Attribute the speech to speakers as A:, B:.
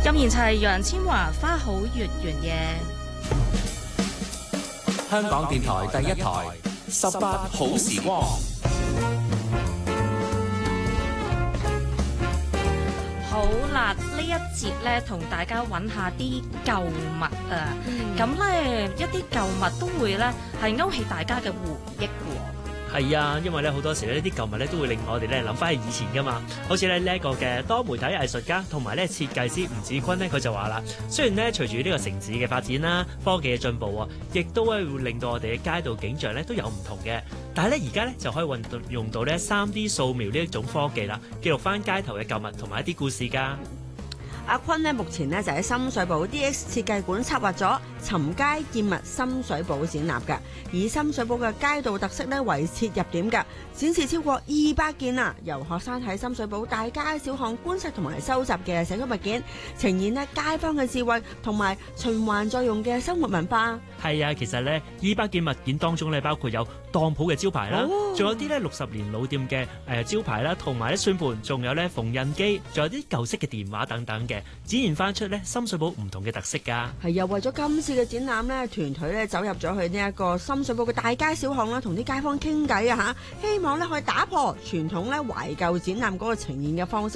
A: 咁然就係楊千嬅花好月圓夜。
B: 香港電台第一台18好時光。
A: 好啦，呢一節咧同大家揾下啲舊物啊，咁咧一啲舊物都會咧係勾起大家嘅回憶喎。
C: 係啊，因為咧好多時呢啲舊物咧都會令我哋咧諗翻起以前噶嘛。好似咧呢一個嘅多媒體藝術家同埋咧設計師吳志坤咧，佢就話啦，雖然咧隨住呢個城市嘅發展啦、科技嘅進步啊，亦都會令到我哋嘅街道景象咧都有唔同嘅。但係咧而家咧就可以用到咧 3D 掃描呢一種科技啦，記錄翻街頭嘅舊物同埋一啲故事㗎。
D: 阿坤呢，目前呢就喺深水埗 DX 設計館策劃咗尋街見物深水埗展覽嘅，以深水埗嘅街道特色呢為切入點嘅，展示超過200件啊，由學生喺深水埗大街小巷觀察同埋收集嘅社區物件，呈現呢街坊嘅智慧同埋循環再用嘅生活文化。
C: 係啊，其實咧200件物件當中咧，包括有當鋪嘅招牌啦，仲有啲咧60年老店嘅招牌啦，同埋咧算盤，仲有咧縫紉機，仲有啲舊式嘅電話等等嘅，展現翻出咧深水埗唔同嘅特色㗎。
D: 係啊，為咗今次嘅展覽咧，團隊咧走入咗去呢一個深水埗嘅大街小巷啦，同啲街坊傾偈啊嚇，希望咧可以打破傳統咧懷舊展覽嗰個呈現嘅方式。